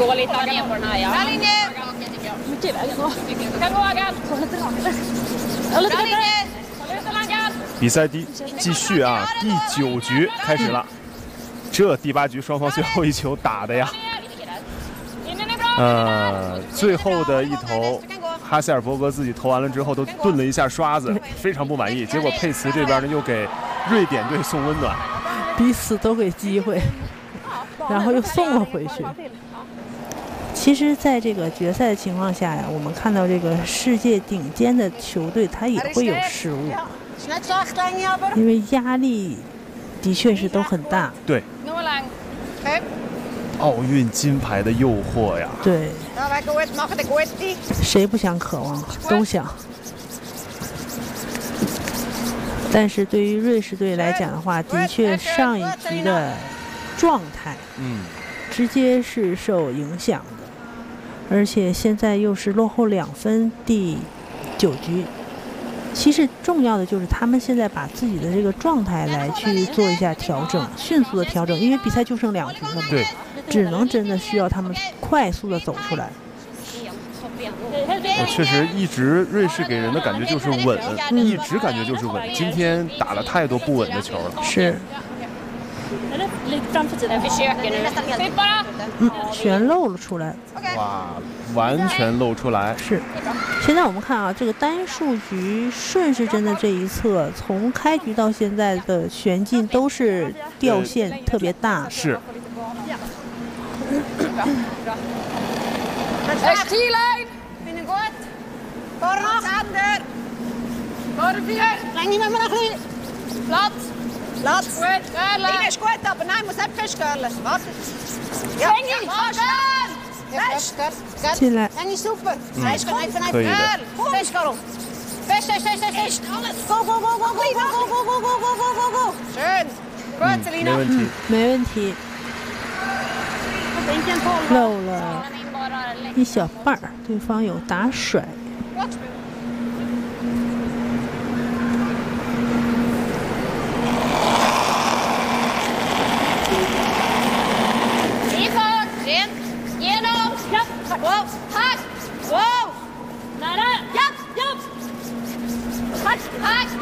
Gå lite ner på den här, ja. Mycket i vägen då. Kan gå Agan. Bra 比赛继续啊，第9局开始了。这第8局双方最后一球打的呀，最后的一投，哈塞尔伯格自己投完了之后都顿了一下刷子，非常不满意。结果佩茨这边呢又给瑞典队送温暖， 彼此都给机会，然后又送了回去。其实，在这个决赛的情况下呀，我们看到这个世界顶尖的球队，它也会有失误，因为压力的确是都很大。 对，奥运金牌的诱惑呀。 对，谁不想渴望？都想。但是对于瑞士队来讲的话，的确上一局的状态，直接是受影响的。而且现在又是落后2分，第9局。其实重要的就是他们现在把自己的这个状态来去做一下调整，迅速的调整，因为比赛就剩2局了嘛。 对， 只能真的需要他们快速的走出来。 确实，一直瑞士给人的感觉就是稳，一直感觉就是稳。今天打了太多不稳的球了。 是。全露了出来。 哇，完全露出来。 是。现在我们看啊，这个单数局顺时针的这一侧，从开局到现在的旋进都是掉线特别大。 是。 Plats. Ines gut, aber nein, muss nicht festgehen. Warte. Ja, fest. 进来。 Nein, super. Fest, nein, 可以的。 Fest, Caro. Fest. Alles. Go. Schön. Gut, Selina. 没问题。 没问题。漏了一小半儿，对方有打甩。 Wow, hack! Wow! Nära! Japp! Hack!